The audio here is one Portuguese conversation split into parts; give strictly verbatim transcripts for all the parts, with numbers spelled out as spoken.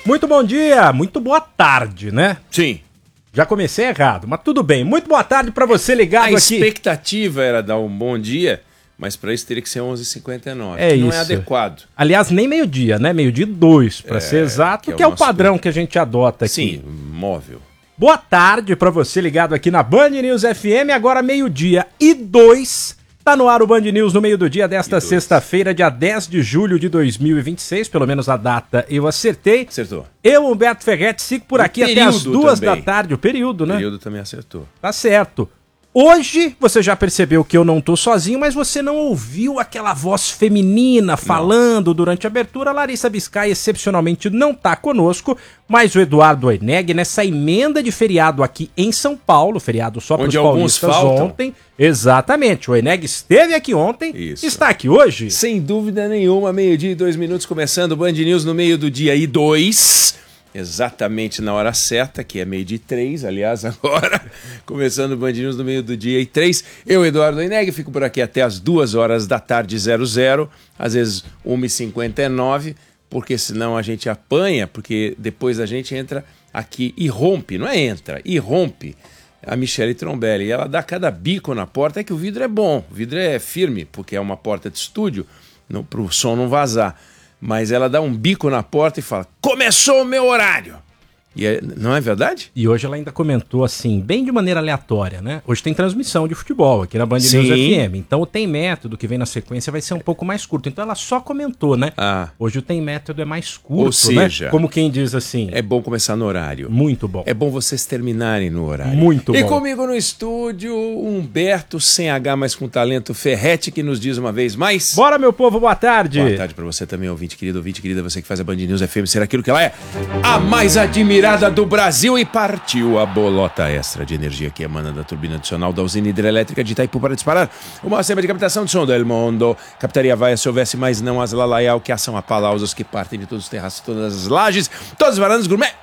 Muito bom dia, muito boa tarde, né? Sim. Já comecei errado, mas tudo bem. Muito boa tarde pra você ligado aqui. A expectativa era dar um bom dia, mas para isso teria que ser onze e cinquenta e nove, É que isso. não é adequado. Aliás, nem meio-dia, né? Meio-dia dois, pra É, ser exato, que é que o é o nosso padrão tempo. que a gente adota aqui. Sim, móvel. Boa tarde pra você ligado aqui na Band News F M, agora meio-dia e dois. Tá no ar o Band News no meio do dia desta sexta-feira, dia dez de julho de dois mil e vinte e seis, pelo menos a data eu acertei. Acertou. Eu, Humberto Ferretti, sigo por O aqui até as período duas também. da tarde, o período, O né? período também acertou. Tá certo. Hoje, você já percebeu que eu não tô sozinho, mas você não ouviu aquela voz feminina falando durante a abertura. Larissa Biscay, excepcionalmente, não tá conosco, mas o Eduardo Oineg, nessa emenda de feriado aqui em São Paulo, feriado só para os Onde alguns paulistas faltam. ontem. Exatamente, o Oineg esteve aqui ontem, Isso. está aqui hoje. Sem dúvida nenhuma, meio-dia e dois minutos, começando o Band News no meio do dia e dois. Exatamente na hora certa, que é meio-dia e três, aliás, agora. Começando o Band News no meio do dia e três. Eu, Eduardo Oineg, fico por aqui até as duas horas da tarde, zero zero. Às vezes, uma e cinquenta e nove, porque senão a gente apanha, porque depois a gente entra aqui e rompe, não é entra, e rompe a Michele Trombelli. E ela dá cada bico na porta, é que o vidro é bom, o vidro é firme, porque é uma porta de estúdio, para o som não vazar. Mas ela dá um bico na porta e fala, começou o meu horário. E é, não é verdade? E hoje ela ainda comentou assim, bem de maneira aleatória, né? Hoje tem transmissão de futebol aqui na Band News F M. Então o Tem Método que vem na sequência vai ser um pouco mais curto. Então ela só comentou, né? Ah. Hoje o Tem Método é mais curto, Ou seja, né? Como quem diz assim. É bom começar no horário. Muito bom. É bom vocês terminarem no horário. Muito e bom. E comigo no estúdio, Humberto, sem H, mas com talento, Ferretti, que nos diz uma vez mais... Bora, meu povo, boa tarde. Boa tarde pra você também, ouvinte querido, ouvinte querida, você que faz a Band News F M ser aquilo que ela é, a mais admirada do Brasil. E partiu a bolota extra de energia que emana da turbina adicional da usina hidrelétrica de Itaipu para disparar o maior sistema de captação de som do mundo. Captaria vai se houvesse, mas não as lalaial, que ação a pausas que partem de todos os terraços, todas as lajes, todas as varandas gourmet.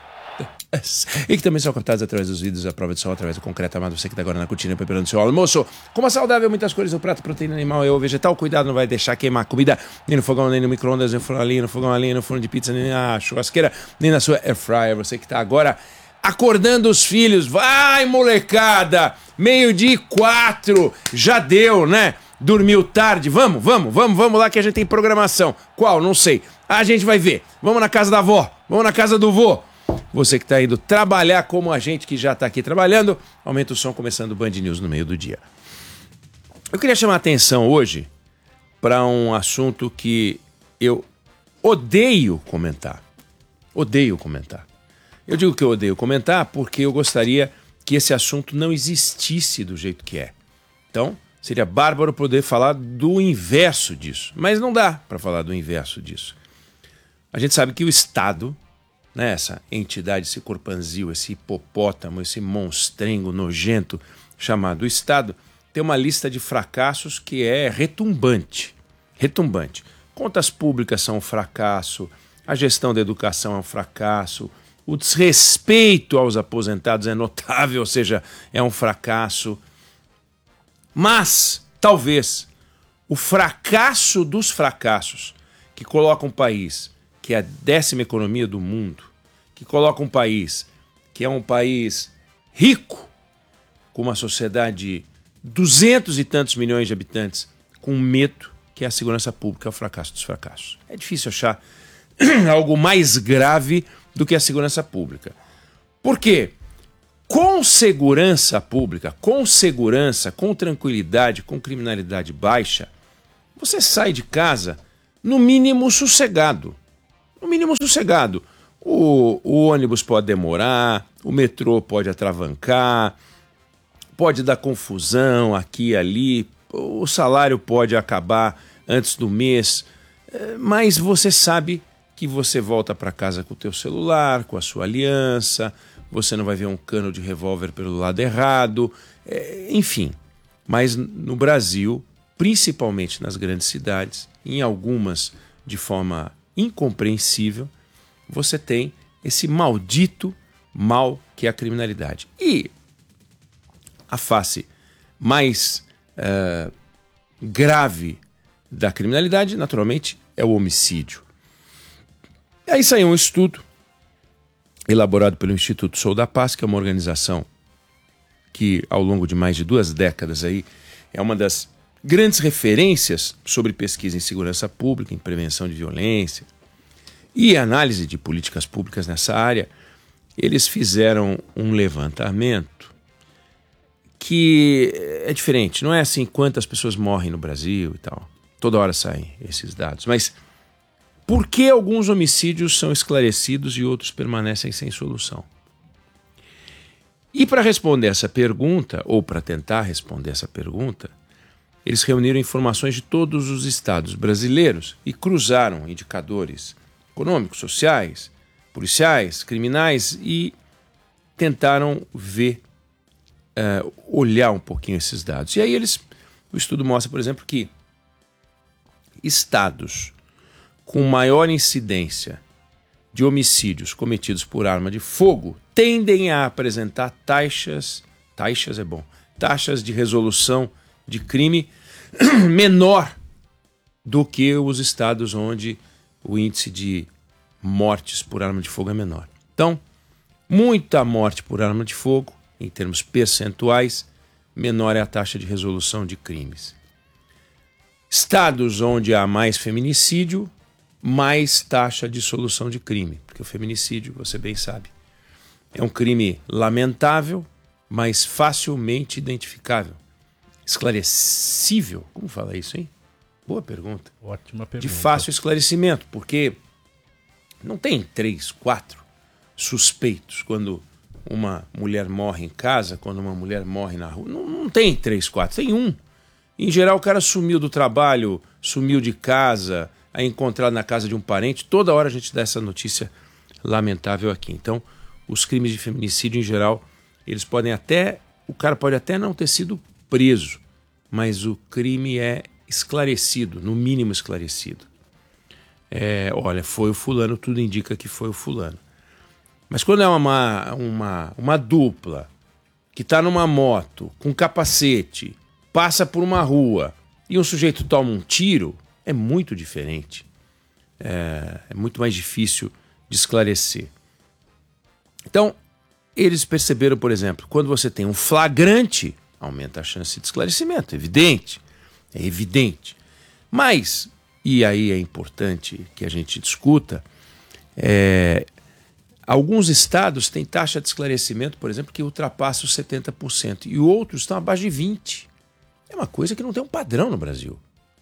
E que também são captados através dos vidros à prova de sol, através do concreto amado, você que está agora na cortina preparando seu almoço. Como saudável, muitas cores, o prato, proteína animal e o vegetal. Cuidado, não vai deixar queimar comida nem no fogão, nem no micro-ondas, nem no forno ali, no fogão ali, no forno de pizza, nem na churrasqueira, nem na sua air fryer. Você que está agora acordando os filhos, vai molecada, meio-dia e quatro, já deu, né? Dormiu tarde, vamos, vamos, vamos, vamos lá que a gente tem programação. Qual? Não sei. A gente vai ver. Vamos na casa da avó, vamos na casa do vô. Você que está indo trabalhar como a gente que já está aqui trabalhando, aumenta o som começando o Band News no meio do dia. Eu queria chamar a atenção hoje para um assunto que eu odeio comentar. Odeio comentar. Eu digo que eu odeio comentar porque eu gostaria que esse assunto não existisse do jeito que é. Então, seria bárbaro poder falar do inverso disso. Mas não dá para falar do inverso disso. A gente sabe que o Estado, né, essa entidade, esse corpanzil, esse hipopótamo, esse monstrengo nojento chamado Estado, tem uma lista de fracassos que é retumbante. Retumbante. Contas públicas são um fracasso, a gestão da educação é um fracasso, o desrespeito aos aposentados é notável, ou seja, é um fracasso. Mas, talvez, o fracasso dos fracassos, que coloca um país que é a décima economia do mundo, que coloca um país que é um país rico, com uma sociedade de duzentos e tantos milhões de habitantes, com medo, que é a segurança pública, é o fracasso dos fracassos. É difícil achar algo mais grave do que a segurança pública. Por quê? Com segurança pública, com segurança, com tranquilidade, com criminalidade baixa, você sai de casa no mínimo sossegado. No mínimo sossegado. O, o ônibus pode demorar, o metrô pode atravancar, pode dar confusão aqui e ali, o salário pode acabar antes do mês, mas você sabe que você volta para casa com o teu celular, com a sua aliança, você não vai ver um cano de revólver pelo lado errado, é, enfim. Mas no Brasil, principalmente nas grandes cidades, em algumas de forma incompreensível, você tem esse maldito mal que é a criminalidade. E a face mais uh, grave da criminalidade, naturalmente, é o homicídio. Aí saiu um estudo elaborado pelo Instituto Sou da Paz, que é uma organização que, ao longo de mais de duas décadas, aí, é uma das grandes referências sobre pesquisa em segurança pública, em prevenção de violência e análise de políticas públicas nessa área. Eles fizeram um levantamento que é diferente. Não é assim quantas pessoas morrem no Brasil e tal. Toda hora saem esses dados. Mas por que alguns homicídios são esclarecidos e outros permanecem sem solução? E para responder essa pergunta, ou para tentar responder essa pergunta, eles reuniram informações de todos os estados brasileiros e cruzaram indicadores econômicos, sociais, policiais, criminais e tentaram ver, uh, olhar um pouquinho esses dados. E aí eles, o estudo mostra, por exemplo, que estados com maior incidência de homicídios cometidos por arma de fogo tendem a apresentar taxas, taxas é bom, taxas de resolução de crime menor do que os estados onde o índice de mortes por arma de fogo é menor. Então, muita morte por arma de fogo, em termos percentuais, menor é a taxa de resolução de crimes. Estados onde há mais feminicídio, mais taxa de solução de crime, porque o feminicídio, você bem sabe, é um crime lamentável, mas facilmente identificável. Esclarecível? Como fala isso, hein? Boa pergunta. Ótima pergunta. De fácil esclarecimento, porque não tem três, quatro suspeitos quando uma mulher morre em casa, quando uma mulher morre na rua. Não, não tem três, quatro, tem um. Em geral, o cara sumiu do trabalho, sumiu de casa, é encontrado na casa de um parente. Toda hora a gente dá essa notícia lamentável aqui. Então, os crimes de feminicídio, em geral, eles podem até... O cara pode até não ter sido preso, mas o crime é esclarecido, no mínimo esclarecido. É, olha, foi o fulano, tudo indica que foi o fulano. Mas quando é uma, uma, uma dupla que está numa moto, com capacete, passa por uma rua e um sujeito toma um tiro, é muito diferente. É, é muito mais difícil de esclarecer. Então, eles perceberam, por exemplo, quando você tem um flagrante, aumenta a chance de esclarecimento, é evidente, é evidente. Mas, e aí é importante que a gente discuta, é, alguns estados têm taxa de esclarecimento, por exemplo, que ultrapassa os setenta por cento e outros estão abaixo de vinte por cento. É uma coisa que não tem um padrão no Brasil.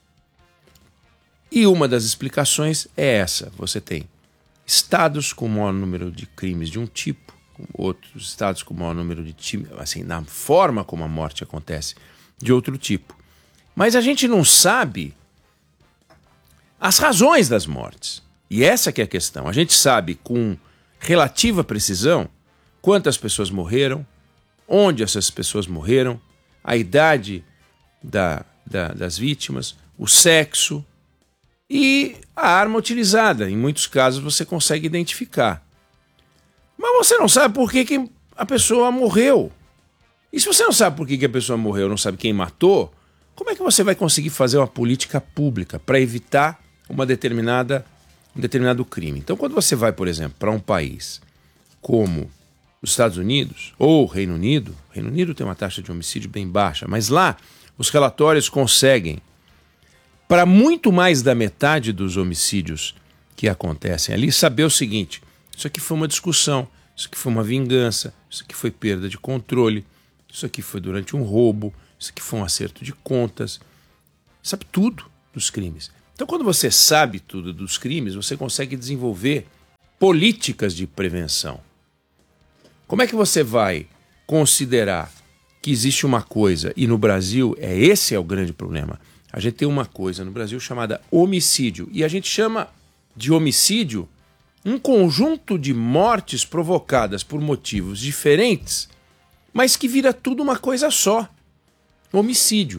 E uma das explicações é essa. Você tem estados com maior número de crimes de um tipo, outros estados com maior número de crimes, assim, na forma como a morte acontece, de outro tipo. Mas a gente não sabe as razões das mortes. E essa que é a questão. A gente sabe com relativa precisão quantas pessoas morreram, onde essas pessoas morreram, a idade da, da, das vítimas, o sexo e a arma utilizada. Em muitos casos você consegue identificar. Mas você não sabe por que, que a pessoa morreu. E se você não sabe por que, que a pessoa morreu, não sabe quem matou, como é que você vai conseguir fazer uma política pública para evitar uma determinada, um determinado crime? Então, quando você vai, por exemplo, para um país como os Estados Unidos ou o Reino Unido, o Reino Unido tem uma taxa de homicídio bem baixa, mas lá os relatórios conseguem, para muito mais da metade dos homicídios que acontecem ali, saber o seguinte: isso aqui foi uma discussão, isso aqui foi uma vingança, isso aqui foi perda de controle, isso aqui foi durante um roubo, isso aqui foi um acerto de contas. Sabe tudo dos crimes. Então, quando você sabe tudo dos crimes, você consegue desenvolver políticas de prevenção. Como é que você vai considerar que existe uma coisa, e no Brasil, é esse é o grande problema, a gente tem uma coisa no Brasil chamada homicídio, e a gente chama de homicídio um conjunto de mortes provocadas por motivos diferentes, mas que vira tudo uma coisa só, homicídio.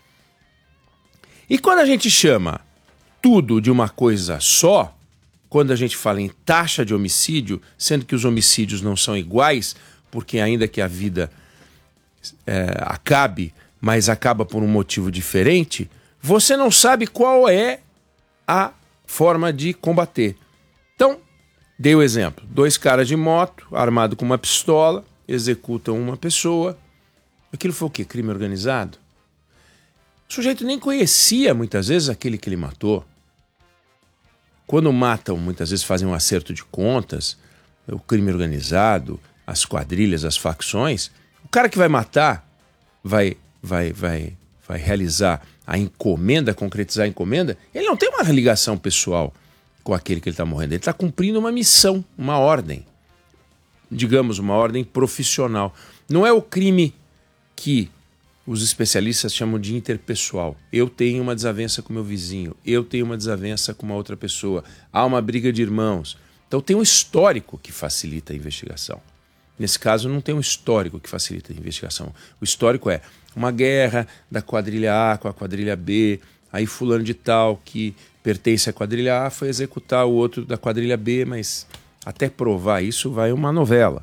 E quando a gente chama tudo de uma coisa só, quando a gente fala em taxa de homicídio, sendo que os homicídios não são iguais, porque ainda que a vida é, acabe, mas acaba por um motivo diferente, você não sabe qual é a forma de combater. Então, Dei o exemplo. Dois caras de moto, armado com uma pistola, executam uma pessoa. Aquilo foi o quê? Crime organizado? O sujeito nem conhecia, muitas vezes, aquele que ele matou. Quando matam, muitas vezes fazem um acerto de contas, o crime organizado, as quadrilhas, as facções. O cara que vai matar vai, vai, vai, vai realizar a encomenda, concretizar a encomenda, ele não tem uma ligação pessoal com aquele que ele está morrendo. Ele está cumprindo uma missão, uma ordem. Digamos, uma ordem profissional. Não é o crime que os especialistas chamam de interpessoal. Eu tenho uma desavença com meu vizinho, eu tenho uma desavença com uma outra pessoa, há uma briga de irmãos. Então tem um histórico que facilita a investigação. Nesse caso não tem um histórico que facilita a investigação. O histórico é uma guerra da quadrilha A com a quadrilha B, aí fulano de tal que pertence à quadrilha A foi executar o outro da quadrilha B, mas até provar isso vai uma novela.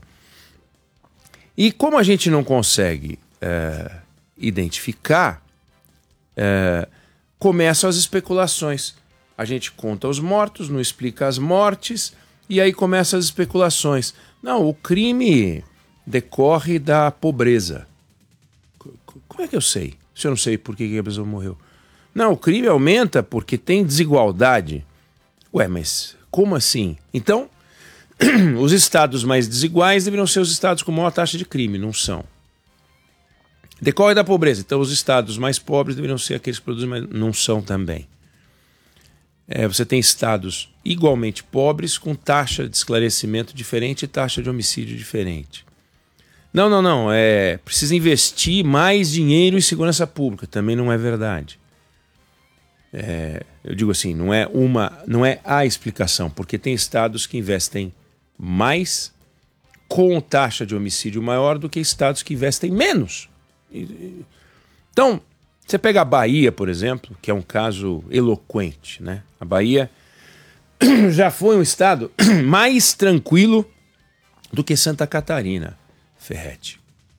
E como a gente não consegue é, identificar, é, começam as especulações. A gente conta os mortos, não explica as mortes, e aí começam as especulações. Não, o crime decorre da pobreza. Como é que eu sei? Se eu não sei por que a pessoa morreu. Não, o crime aumenta porque tem desigualdade. Ué, mas como assim? Então, os estados mais desiguais deveriam ser os estados com maior taxa de crime, não são. Decorre da pobreza, então os estados mais pobres deveriam ser aqueles que produzem, mas não são também. É, você tem estados igualmente pobres com taxa de esclarecimento diferente e taxa de homicídio diferente. Não, não, não, é, precisa investir mais dinheiro em segurança pública, também não é verdade. É, eu digo assim, não é, uma, não é a explicação, porque tem estados que investem mais com taxa de homicídio maior do que estados que investem menos. Então, você pega a Bahia, por exemplo, que é um caso eloquente, né? A Bahia já foi um estado mais tranquilo do que Santa Catarina, Ferretti.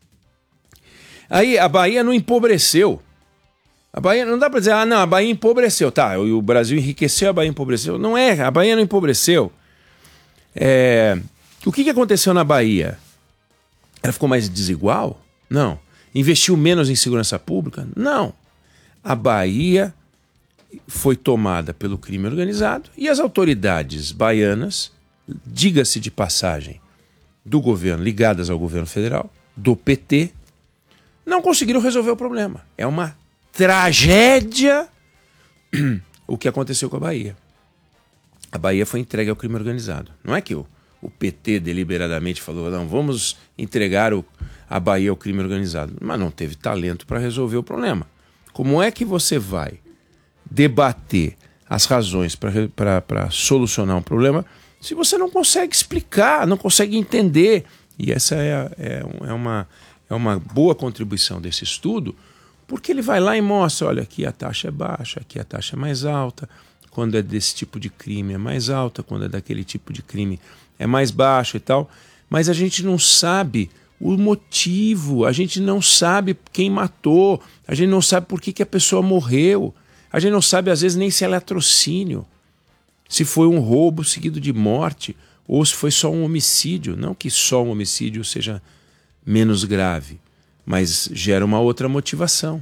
Aí a Bahia não empobreceu. A Bahia, não dá para dizer, ah, não, a Bahia empobreceu. Tá, o Brasil enriqueceu, a Bahia empobreceu. Não é, a Bahia não empobreceu. É, o que, que aconteceu na Bahia? Ela ficou mais desigual? Não. Investiu menos em segurança pública? Não. A Bahia foi tomada pelo crime organizado e as autoridades baianas, diga-se de passagem, do governo, ligadas ao governo federal, do P T, não conseguiram resolver o problema. É uma tragédia o que aconteceu com a Bahia. A Bahia foi entregue ao crime organizado. Não é que o, o P T deliberadamente falou, não, vamos entregar o, a Bahia ao crime organizado. Mas não teve talento para resolver o problema. Como é que você vai debater as razões para solucionar um problema se você não consegue explicar, não consegue entender? E essa é, é, é, uma, é uma boa contribuição desse estudo, porque ele vai lá e mostra, olha, aqui a taxa é baixa, aqui a taxa é mais alta, quando é desse tipo de crime é mais alta, quando é daquele tipo de crime é mais baixa e tal, mas a gente não sabe o motivo, a gente não sabe quem matou, a gente não sabe por que, que a pessoa morreu, a gente não sabe às vezes nem se é latrocínio, se foi um roubo seguido de morte ou se foi só um homicídio. Não que só um homicídio seja menos grave, mas gera uma outra motivação.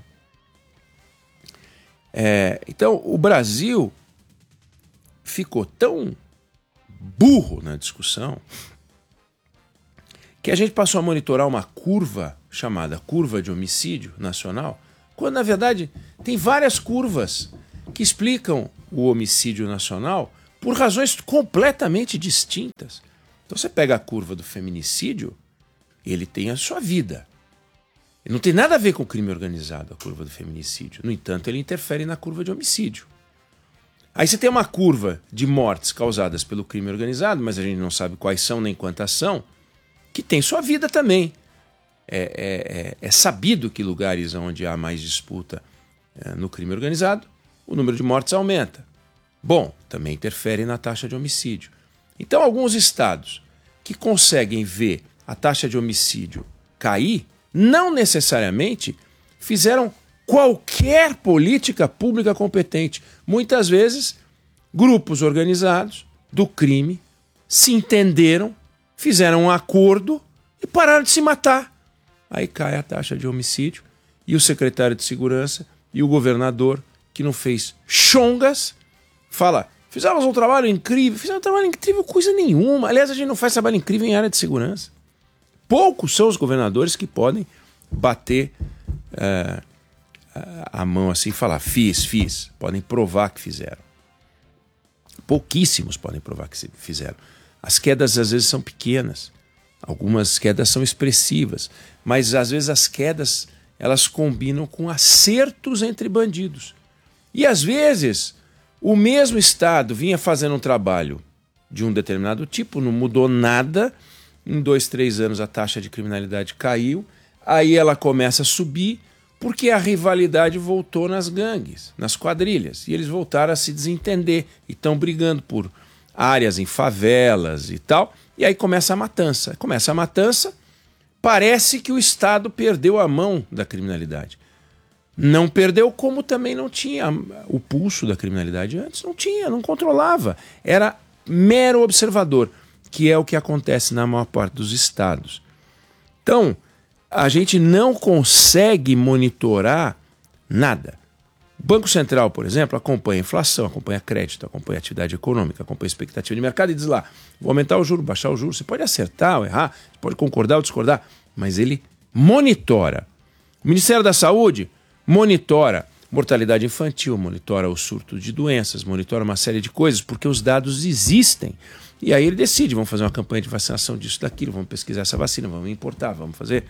É, então o Brasil ficou tão burro na discussão que a gente passou a monitorar uma curva chamada curva de homicídio nacional, quando na verdade tem várias curvas que explicam o homicídio nacional por razões completamente distintas. Então você pega a curva do feminicídio, ele tem a sua vida. Ele não tem nada a ver com o crime organizado, a curva do feminicídio. No entanto, ele interfere na curva de homicídio. Aí você tem uma curva de mortes causadas pelo crime organizado, mas a gente não sabe quais são nem quantas são, que tem sua vida também. É, é, é sabido que lugares onde há mais disputa é, no crime organizado, o número de mortes aumenta. Bom, também interfere na taxa de homicídio. Então, alguns estados que conseguem ver a taxa de homicídio cair, não necessariamente fizeram qualquer política pública competente. Muitas vezes, grupos organizados do crime se entenderam, fizeram um acordo e pararam de se matar. Aí cai a taxa de homicídio e o secretário de segurança e o governador, que não fez chongas, fala, fizemos um trabalho incrível. Fizemos um trabalho incrível, coisa nenhuma. Aliás, a gente não faz trabalho incrível em área de segurança. Poucos são os governadores que podem bater uh, a mão assim e falar, fiz, fiz. Podem provar que fizeram. Pouquíssimos podem provar que fizeram. As quedas às vezes são pequenas. Algumas quedas são expressivas. Mas às vezes as quedas elas combinam com acertos entre bandidos. E às vezes o mesmo Estado vinha fazendo um trabalho de um determinado tipo, não mudou nada. Em dois, três anos a taxa de criminalidade caiu. Aí ela começa a subir porque a rivalidade voltou nas gangues, nas quadrilhas. E eles voltaram a se desentender e estão brigando por áreas em favelas e tal. E aí começa a matança. Começa a matança, parece que o Estado perdeu a mão da criminalidade. Não perdeu, como também não tinha o pulso da criminalidade antes. Não tinha, não controlava. Era mero observador, que é o que acontece na maior parte dos estados. Então, a gente não consegue monitorar nada. O Banco Central, por exemplo, acompanha a inflação, acompanha crédito, acompanha a atividade econômica, acompanha a expectativa de mercado e diz lá, vou aumentar o juro, baixar o juro. Você pode acertar ou errar, pode concordar ou discordar, mas ele monitora. O Ministério da Saúde monitora mortalidade infantil, monitora o surto de doenças, monitora uma série de coisas, porque os dados existem. E aí ele decide, vamos fazer uma campanha de vacinação disso, daquilo, vamos pesquisar essa vacina, vamos importar, vamos fazer.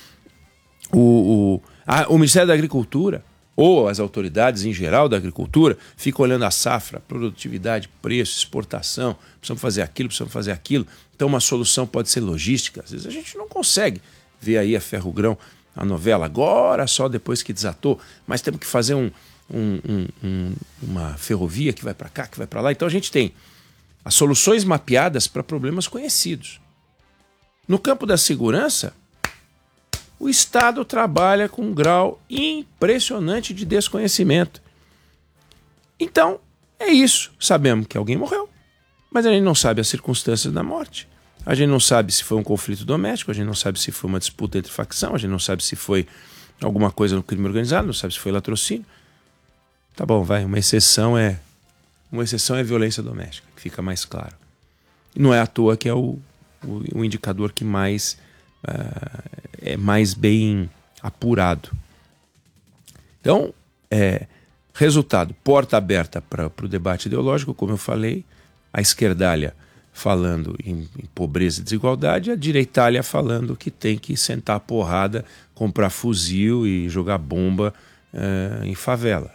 O, o, a, o Ministério da Agricultura, ou as autoridades em geral da agricultura, ficam olhando a safra, produtividade, preço, exportação, precisamos fazer aquilo, precisamos fazer aquilo. Então uma solução pode ser logística. Às vezes a gente não consegue ver aí a Ferrogrão, a novela, agora só depois que desatou, mas temos que fazer um, um, um, um, uma ferrovia que vai para cá, que vai para lá. Então a gente tem as soluções mapeadas para problemas conhecidos. No campo da segurança, o Estado trabalha com um grau impressionante de desconhecimento. Então, é isso. Sabemos que alguém morreu, mas a gente não sabe as circunstâncias da morte. A gente não sabe se foi um conflito doméstico, a gente não sabe se foi uma disputa entre facção, a gente não sabe se foi alguma coisa no crime organizado, não sabe se foi latrocínio. Tá bom, vai, uma exceção é uma exceção é violência doméstica, que fica mais claro. E não é à toa que é o, o, o indicador que mais uh, é mais bem apurado. Então, é, resultado, porta aberta para o debate ideológico, como eu falei, a esquerdalha falando em, em pobreza e desigualdade, a direitalha falando que tem que sentar a porrada, comprar fuzil e jogar bomba uh, em favela.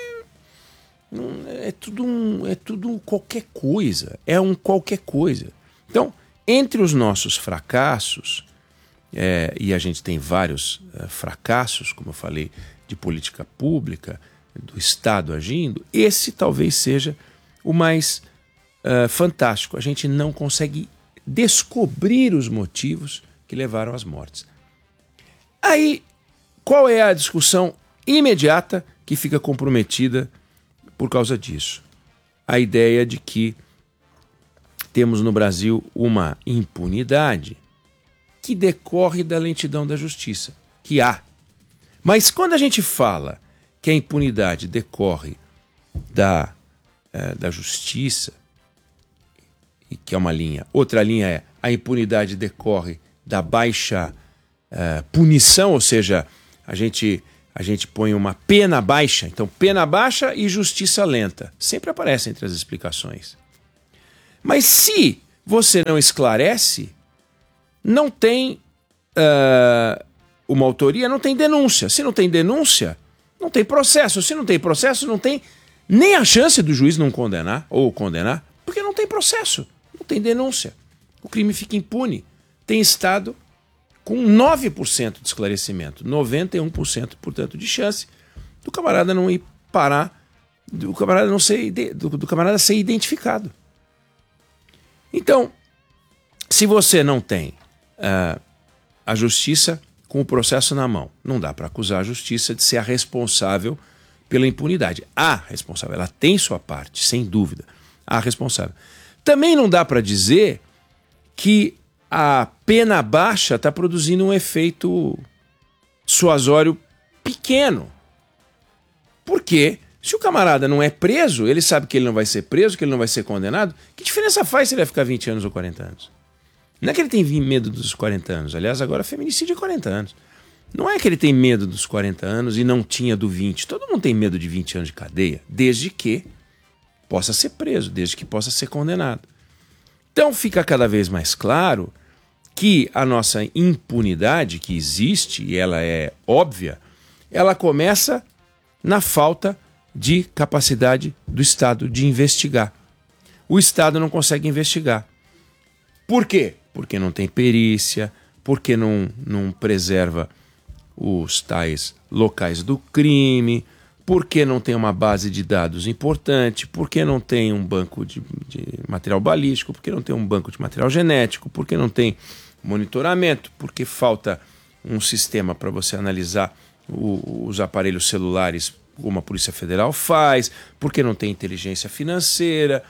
É, é, tudo um, é tudo qualquer coisa, é um qualquer coisa. Então, entre os nossos fracassos, é, e a gente tem vários uh, fracassos, como eu falei, de política pública, do Estado agindo, esse talvez seja o mais Uh, fantástico. A gente não consegue descobrir os motivos que levaram às mortes. Aí, qual é a discussão imediata que fica comprometida por causa disso? A ideia de que temos no Brasil uma impunidade que decorre da lentidão da justiça, que há. Mas quando a gente fala que a impunidade decorre da, uh, da justiça, que é uma linha. Outra linha é a impunidade decorre da baixa uh, punição, ou seja, a gente, a gente põe uma pena baixa. Então, pena baixa e justiça lenta. Sempre aparece entre as explicações. Mas se você não esclarece, não tem uh, uma autoria, não tem denúncia. Se não tem denúncia, não tem processo. Se não tem processo, não tem nem a chance do juiz não condenar ou condenar, porque não tem processo. Não tem denúncia. O crime fica impune. Tem Estado com nove por cento de esclarecimento, noventa e um por cento, portanto, de chance do camarada não ir parar, do camarada não ser, do, do camarada ser identificado. Então, se você não tem uh, a justiça com o processo na mão, não dá para acusar a justiça de ser a responsável pela impunidade. A responsável, ela tem sua parte, sem dúvida. A responsável. Também não dá para dizer que a pena baixa está produzindo um efeito suasório pequeno. Por quê? Se o camarada não é preso, ele sabe que ele não vai ser preso, que ele não vai ser condenado, que diferença faz se ele vai ficar vinte anos ou quarenta anos? Não é que ele tem medo dos quarenta anos. Aliás, agora feminicídio é quarenta anos. Não é que ele tem medo dos quarenta anos e não tinha do vinte. Todo mundo tem medo de vinte anos de cadeia, desde que possa ser preso, desde que possa ser condenado. Então fica cada vez mais claro que a nossa impunidade, que existe e ela é óbvia, ela começa na falta de capacidade do Estado de investigar. O Estado não consegue investigar. Por quê? Porque não tem perícia, porque não, não preserva os tais locais do crime, porque não tem uma base de dados importante, porque não tem um banco de, de material balístico, porque não tem um banco de material genético, porque não tem monitoramento, porque falta um sistema para você analisar o, os aparelhos celulares como a Polícia Federal faz, porque não tem inteligência financeira,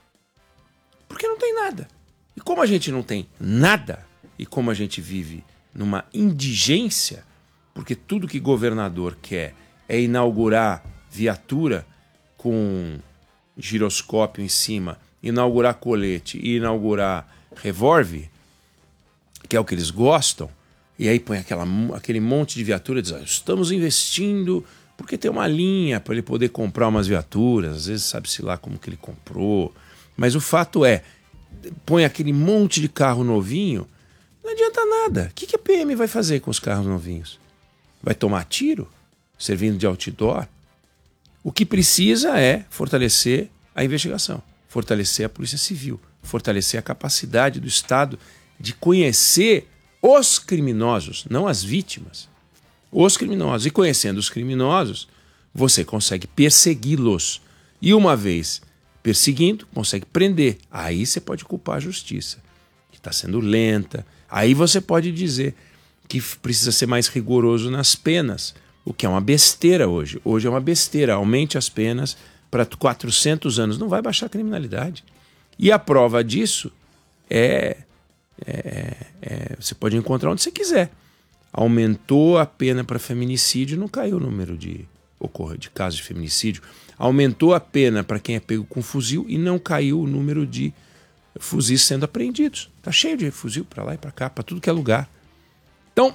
porque não tem nada. E como a gente não tem nada, e como a gente vive numa indigência, porque tudo que governador quer é inaugurar viatura com giroscópio em cima, inaugurar colete e inaugurar revólver, que é o que eles gostam, e aí põe aquela, aquele monte de viatura e diz, ah, estamos investindo porque tem uma linha para ele poder comprar umas viaturas, às vezes sabe-se lá como que ele comprou, mas o fato é, põe aquele monte de carro novinho, não adianta nada. O que, que a P M vai fazer com os carros novinhos? Vai tomar tiro? Servindo de outdoor? O que precisa é fortalecer a investigação, fortalecer a Polícia Civil, fortalecer a capacidade do Estado de conhecer os criminosos, não as vítimas. Os criminosos. E conhecendo os criminosos, você consegue persegui-los. E uma vez perseguindo, consegue prender. Aí você pode culpar a justiça, que está sendo lenta. Aí você pode dizer que precisa ser mais rigoroso nas penas, o que é uma besteira hoje. Hoje é uma besteira. Aumente as penas para quatrocentos anos. Não vai baixar a criminalidade. E a prova disso é, é, é... Você pode encontrar onde você quiser. Aumentou a pena para feminicídio, não caiu o número de, de casos de feminicídio. Aumentou a pena para quem é pego com fuzil e não caiu o número de fuzis sendo apreendidos. Está cheio de fuzil para lá e para cá, para tudo que é lugar. Então,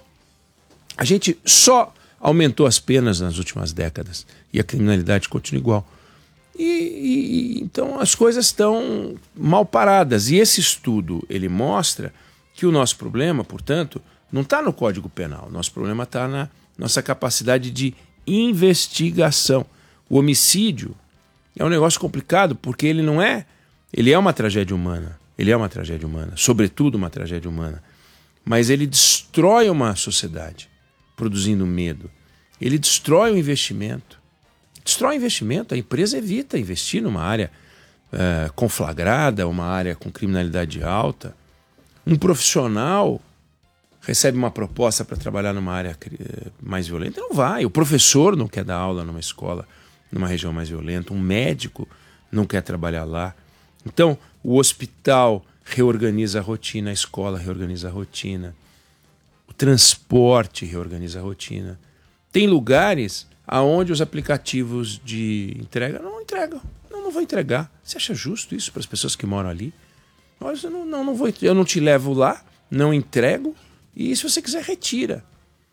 a gente só aumentou as penas nas últimas décadas e a criminalidade continua igual. E, e, então as coisas estão mal paradas. E esse estudo ele mostra que o nosso problema, portanto, não está no Código Penal. Nosso problema está na nossa capacidade de investigação. O homicídio é um negócio complicado porque ele não é... Ele é uma tragédia humana. Ele é uma tragédia humana. Sobretudo uma tragédia humana. Mas ele destrói uma sociedade, produzindo medo. Ele destrói o investimento. Destrói o investimento. A empresa evita investir numa área uh, conflagrada, uma área com criminalidade alta. Um profissional recebe uma proposta para trabalhar numa área mais violenta, não vai. O professor não quer dar aula numa escola, numa região mais violenta. Um médico não quer trabalhar lá. Então, o hospital reorganiza a rotina, a escola reorganiza a rotina, o transporte reorganiza a rotina. Tem lugares onde os aplicativos de entrega não entregam. Não, não vou entregar. Você acha justo isso para as pessoas que moram ali? Olha, eu não, não, não vou, eu não te levo lá, não entrego. E se você quiser, retira.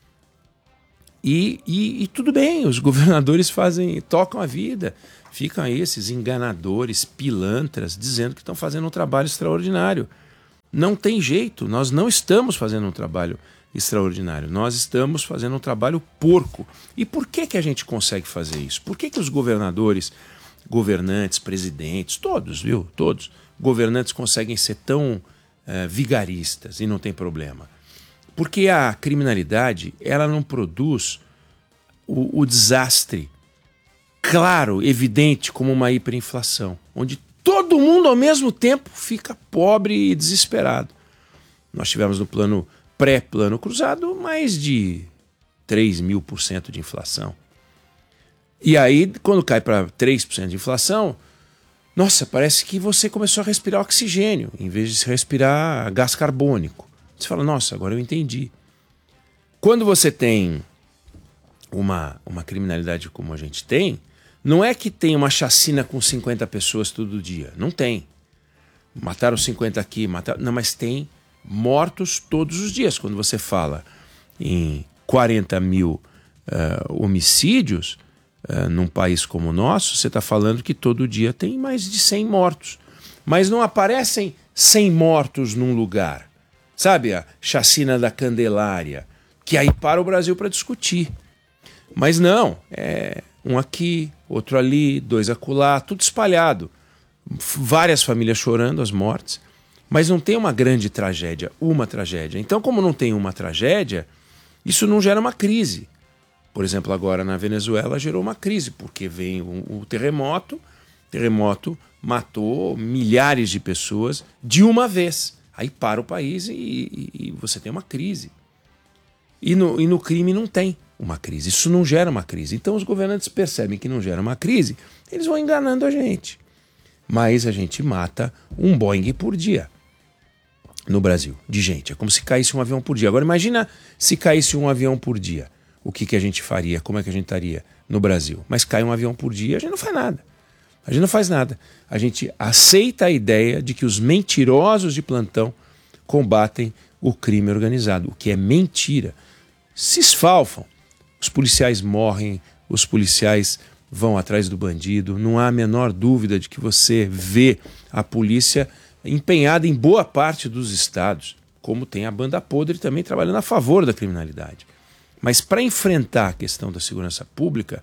E, e, e tudo bem, os governadores fazem, tocam a vida. Ficam aí esses enganadores, pilantras, dizendo que estão fazendo um trabalho extraordinário. Não tem jeito, nós não estamos fazendo um trabalho extraordinário. Nós estamos fazendo um trabalho porco. E por que, que a gente consegue fazer isso? Por que, que os governadores, governantes, presidentes, todos, viu? Todos, governantes conseguem ser tão uh, vigaristas e não tem problema? Porque a criminalidade, ela não produz o, o desastre claro, evidente, como uma hiperinflação, onde todo mundo ao mesmo tempo fica pobre e desesperado. Nós tivemos no plano pré-plano cruzado mais de três mil por cento de inflação. E aí, quando cai para três por cento de inflação, nossa, parece que você começou a respirar oxigênio, em vez de respirar gás carbônico. Você fala, nossa, agora eu entendi. Quando você tem uma, uma criminalidade como a gente tem, não é que tem uma chacina com cinquenta pessoas todo dia. Não tem. Mataram cinquenta aqui, mataram... Não, mas tem mortos todos os dias. Quando você fala em quarenta mil uh, homicídios uh, num país como o nosso, você está falando que todo dia tem mais de cem mortos. Mas não aparecem cem mortos num lugar. Sabe a chacina da Candelária? Que aí para o Brasil para discutir. Mas não, é um aqui, outro ali, dois acolá, tudo espalhado. Várias famílias chorando as mortes, mas não tem uma grande tragédia, uma tragédia. Então, como não tem uma tragédia, isso não gera uma crise. Por exemplo, agora na Venezuela gerou uma crise, porque vem o, o terremoto, o terremoto matou milhares de pessoas de uma vez. Aí para o país e, e, e você tem uma crise. E no, e no crime não tem uma crise, isso não gera uma crise. Então os governantes percebem que não gera uma crise, eles vão enganando a gente. Mas a gente mata um Boeing por dia no Brasil, de gente. É como se caísse um avião por dia. Agora imagina se caísse um avião por dia. O que, que a gente faria? Como é que a gente estaria no Brasil? Mas cai um avião por dia, a gente não faz nada. A gente não faz nada. A gente aceita a ideia de que os mentirosos de plantão combatem o crime organizado, o que é mentira. Se esfalfam. Os policiais morrem, os policiais vão atrás do bandido, não há a menor dúvida de que você vê a polícia empenhada em boa parte dos estados, como tem a banda podre também trabalhando a favor da criminalidade. Mas para enfrentar a questão da segurança pública,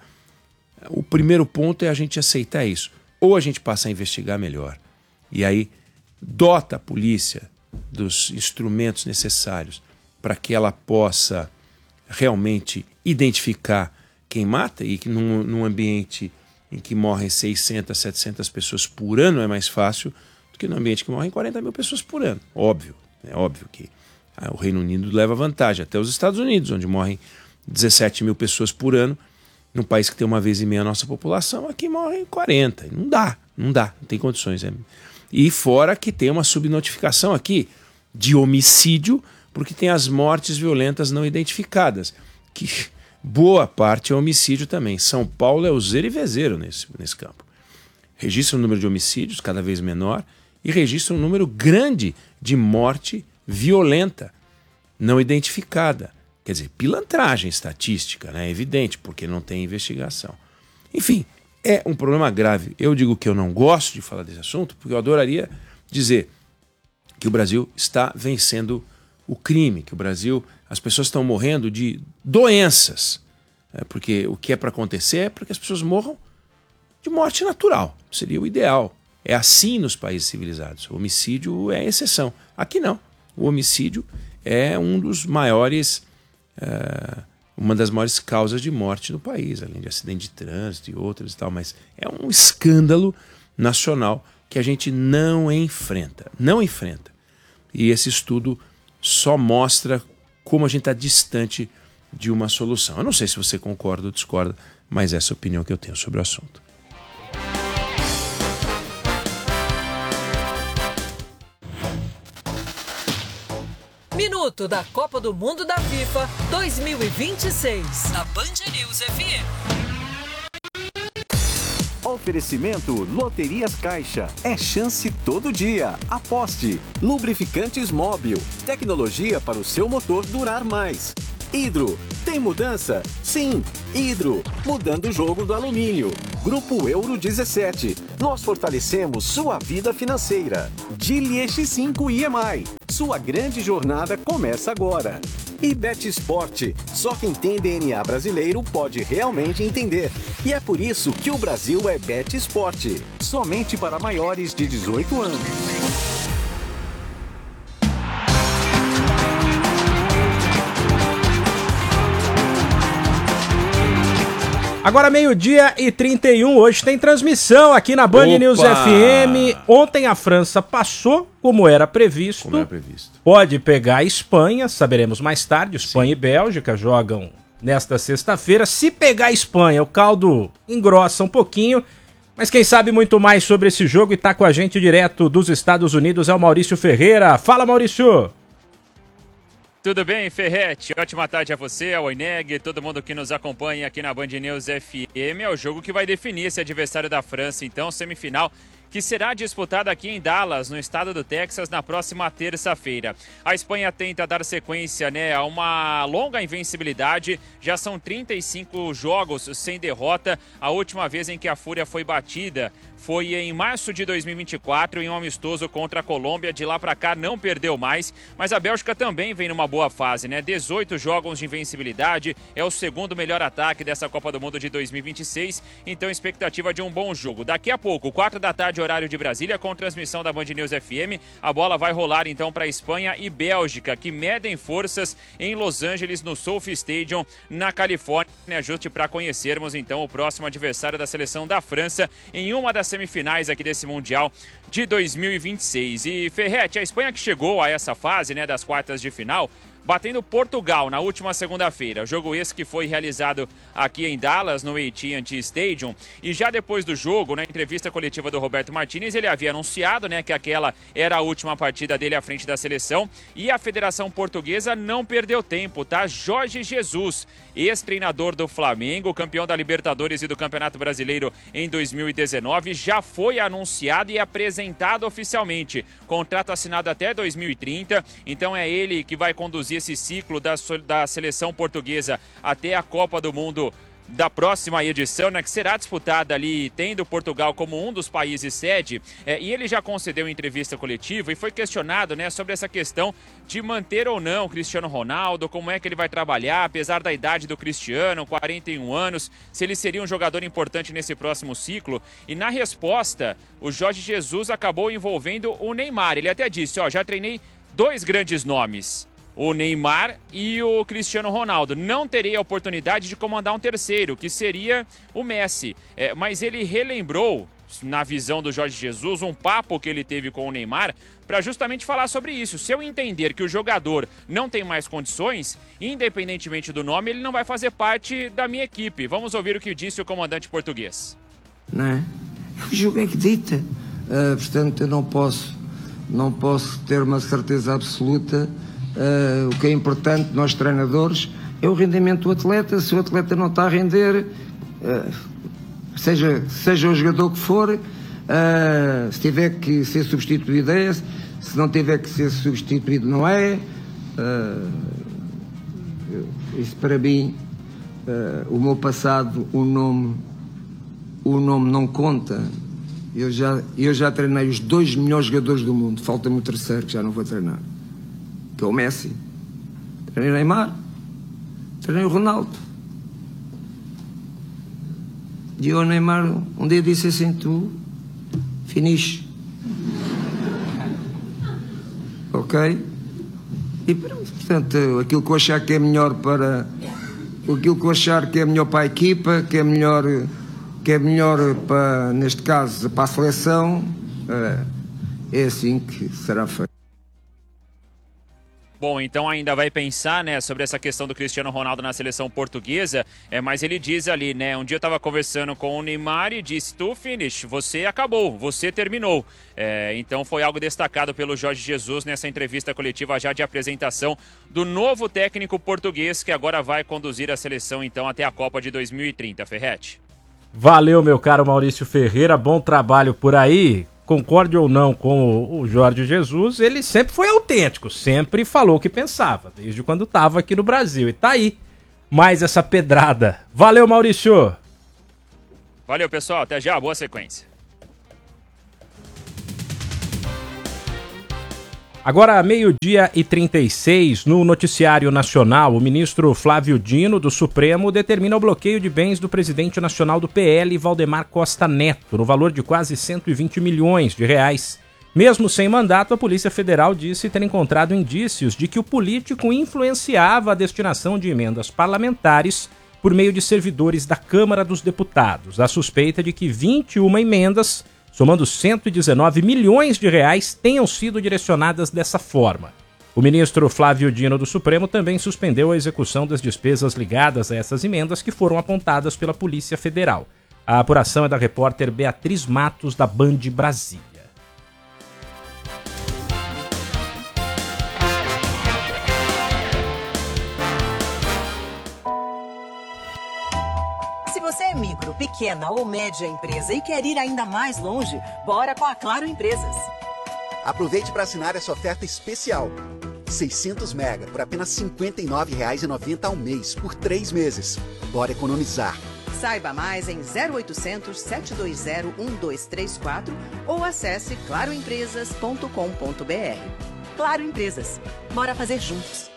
o primeiro ponto é a gente aceitar isso. Ou a gente passa a investigar melhor, e aí dota a polícia dos instrumentos necessários para que ela possa realmente identificar quem mata, e que num, num ambiente em que morrem seiscentas, setecentas pessoas por ano é mais fácil do que num ambiente que morrem quarenta mil pessoas por ano. Óbvio, é óbvio que ah, o Reino Unido leva vantagem, até os Estados Unidos, onde morrem dezessete mil pessoas por ano, num país que tem uma vez e meia a nossa população, aqui morrem quarenta. Não dá, não dá, não tem condições. É. E fora que tem uma subnotificação aqui de homicídio, porque tem as mortes violentas não identificadas, que boa parte é homicídio também. São Paulo é o zero e vezeiro nesse, nesse campo. Registra um número de homicídios cada vez menor e registra um número grande de morte violenta não identificada. Quer dizer, pilantragem estatística, né? É evidente, porque não tem investigação. Enfim, é um problema grave. Eu digo que eu não gosto de falar desse assunto, porque eu adoraria dizer que o Brasil está vencendo o crime, que o Brasil, as pessoas estão morrendo de doenças. É, porque o que é para acontecer é para que as pessoas morram de morte natural. Seria o ideal. É assim nos países civilizados. O homicídio é a exceção. Aqui não. O homicídio é um dos maiores... Uh, uma das maiores causas de morte no país, além de acidente de trânsito e outras e tal, mas é um escândalo nacional que a gente não enfrenta, não enfrenta. E esse estudo só mostra como a gente está distante de uma solução. Eu não sei se você concorda ou discorda, mas essa é a opinião que eu tenho sobre o assunto. Minuto da Copa do Mundo da FIFA dois mil e vinte e seis, na Band News F M. Oferecimento Loterias Caixa. É chance todo dia. Aposte. Lubrificantes Móbil. Tecnologia para o seu motor durar mais. Hidro. Tem mudança? Sim. Hidro. Mudando o jogo do alumínio. Grupo Euro dezessete. Nós fortalecemos sua vida financeira. Geely X cinco I M I. Sua grande jornada começa agora. E Bet Sport. Só quem tem D N A brasileiro pode realmente entender. E é por isso que o Brasil é Bet Sport. Somente para maiores de dezoito anos. Agora meio-dia e trinta e um, hoje tem transmissão aqui na Band Opa! News F M. Ontem a França passou, como era previsto. Como era previsto. Pode pegar a Espanha, saberemos mais tarde. Espanha Sim. e Bélgica jogam nesta sexta-feira. Se pegar a Espanha, o caldo engrossa um pouquinho. Mas quem sabe muito mais sobre esse jogo e tá com a gente direto dos Estados Unidos é o Maurício Ferreira. Fala, Maurício! Tudo bem, Ferrete? Ótima tarde a você, ao Oineg, todo mundo que nos acompanha aqui na Band News F M. É o jogo que vai definir esse adversário da França, então, semifinal, que será disputada aqui em Dallas, no estado do Texas, na próxima terça-feira. A Espanha tenta dar sequência, né, a uma longa invencibilidade. Já são trinta e cinco jogos sem derrota. A última vez em que a Fúria foi batida foi em março de dois mil e vinte e quatro, em um amistoso contra a Colômbia. De lá para cá não perdeu mais, mas a Bélgica também vem numa boa fase, né? dezoito jogos de invencibilidade, é o segundo melhor ataque dessa Copa do Mundo de dois mil e vinte e seis, então expectativa de um bom jogo. Daqui a pouco, quatro da tarde, horário de Brasília, com transmissão da Band News F M, a bola vai rolar então para Espanha e Bélgica, que medem forças em Los Angeles, no SoFi Stadium, na Califórnia. Ajuste para conhecermos então o próximo adversário da seleção da França em uma das semifinais aqui desse Mundial de dois mil e vinte e seis. E Ferrete, a Espanha que chegou a essa fase, né, das quartas de final, batendo Portugal na última segunda-feira. Jogo esse que foi realizado aqui em Dallas, no A T and T Stadium. E já depois do jogo, na entrevista coletiva do Roberto Martínez, ele havia anunciado, né, que aquela era a última partida dele à frente da seleção. E a Federação Portuguesa não perdeu tempo, tá? Jorge Jesus, ex-treinador do Flamengo, campeão da Libertadores e do Campeonato Brasileiro em dois mil e dezenove, já foi anunciado e apresentado oficialmente. Contrato assinado até dois mil e trinta, então é ele que vai conduzir esse ciclo da, da seleção portuguesa até a Copa do Mundo da próxima edição, né, que será disputada ali, tendo Portugal como um dos países sede. É, e ele já concedeu entrevista coletiva e foi questionado, né, sobre essa questão de manter ou não o Cristiano Ronaldo, como é que ele vai trabalhar, apesar da idade do Cristiano, quarenta e um anos, se ele seria um jogador importante nesse próximo ciclo. E na resposta, o Jorge Jesus acabou envolvendo o Neymar. Ele até disse, ó, já treinei dois grandes nomes, o Neymar e o Cristiano Ronaldo. Não terei a oportunidade de comandar um terceiro, que seria o Messi. É, mas ele relembrou, na visão do Jorge Jesus, um papo que ele teve com o Neymar, para justamente falar sobre isso. Se eu entender que o jogador não tem mais condições, independentemente do nome, ele não vai fazer parte da minha equipe. Vamos ouvir o que disse o comandante português. Não é? O jogo é que dita. Uh, portanto, eu não posso, não posso ter uma certeza absoluta. Uh, o que é importante, nós treinadores, é o rendimento do atleta. Se o atleta não está a render, uh, seja, seja o jogador que for, uh, se tiver que ser substituído é, se não tiver que ser substituído não é. Uh, isso para mim, uh, o meu passado, o nome, o nome não conta. Eu já, eu já treinei os dois melhores jogadores do mundo, falta-me o terceiro que já não vou treinar, que é o Messi. Treinei o Neymar, treinei o Ronaldo. E o Neymar um dia disse assim, tu finish. Ok? E portanto, aquilo que eu achar que é melhor para... Aquilo que eu achar que é melhor para a equipa, que é melhor, que é melhor para, neste caso, para a seleção, é assim que será feito. Bom, então ainda vai pensar, né, sobre essa questão do Cristiano Ronaldo na seleção portuguesa, é, mas ele diz ali, né, um dia eu estava conversando com o Neymar e disse, tu finish, você acabou, você terminou. É, então foi algo destacado pelo Jorge Jesus nessa entrevista coletiva já de apresentação do novo técnico português que agora vai conduzir a seleção então até a Copa de dois mil e trinta, Ferrete. Valeu, meu caro Maurício Ferreira, bom trabalho por aí. Concorde ou não com o Jorge Jesus, ele sempre foi autêntico, sempre falou o que pensava, desde quando estava aqui no Brasil. E tá aí, mais essa pedrada. Valeu, Maurício! Valeu, pessoal, até já, boa sequência. Agora, meio-dia e trinta e seis, no Noticiário Nacional, o ministro Flávio Dino, do Supremo, determina o bloqueio de bens do presidente nacional do P L, Valdemar Costa Neto, no valor de quase cento e vinte milhões de reais. Mesmo sem mandato, a Polícia Federal disse ter encontrado indícios de que o político influenciava a destinação de emendas parlamentares por meio de servidores da Câmara dos Deputados. A suspeita de que vinte e uma emendas, somando cento e dezenove milhões de reais, tenham sido direcionadas dessa forma. O ministro Flávio Dino do Supremo também suspendeu a execução das despesas ligadas a essas emendas que foram apontadas pela Polícia Federal. A apuração é da repórter Beatriz Matos, da Band Brasília. Se você é micro, pequena ou média empresa e quer ir ainda mais longe, bora com a Claro Empresas. Aproveite para assinar essa oferta especial. seiscentos mega por apenas cinquenta e nove reais e noventa centavos ao mês, por três meses. Bora economizar. Saiba mais em zero oitocentos, sete dois zero, um dois três quatro ou acesse claro empresas ponto com ponto br. Claro Empresas. Bora fazer juntos.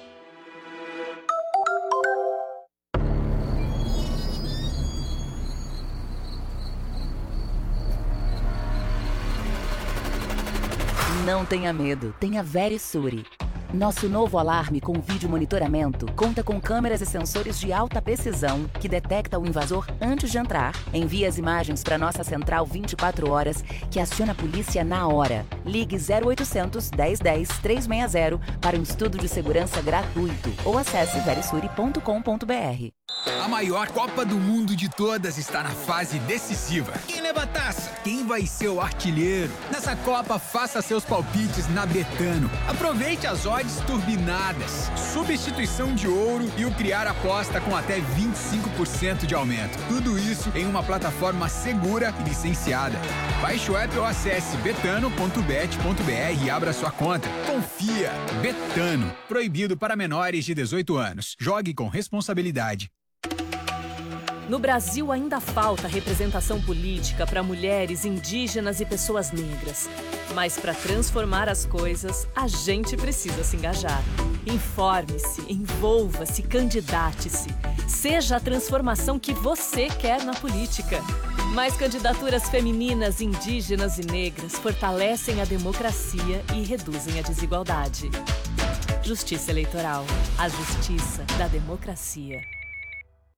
Não tenha medo, tenha Verisure. Nosso novo alarme com vídeo monitoramento conta com câmeras e sensores de alta precisão que detecta o invasor antes de entrar, envia as imagens para nossa central vinte e quatro horas, que aciona a polícia na hora. Ligue zero oitocentos, dez dez, trezentos e sessenta para um estudo de segurança gratuito ou acesse verisure ponto com ponto br. A maior Copa do Mundo de todas está na fase decisiva. Quem leva a taça? Quem vai ser o artilheiro? Nessa Copa, faça seus palpites na Betano. Aproveite as odds turbinadas, substituição de ouro e o criar aposta com até vinte e cinco por cento de aumento. Tudo isso em uma plataforma segura e licenciada. Baixe o app ou acesse betano ponto bet ponto br e abra sua conta. Confia! Betano. Proibido para menores de dezoito anos. Jogue com responsabilidade. No Brasil ainda falta representação política para mulheres, indígenas e pessoas negras. Mas para transformar as coisas, a gente precisa se engajar. Informe-se, envolva-se, candidate-se. Seja a transformação que você quer na política. Mais candidaturas femininas, indígenas e negras fortalecem a democracia e reduzem a desigualdade. Justiça Eleitoral. A justiça da democracia.